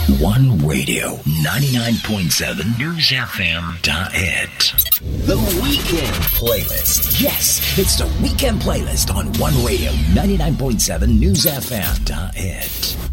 One Radio, 99.7 News FM.it. The Weekend Playlist. Yes, it's the Weekend Playlist on One Radio, 99.7 News FM.it.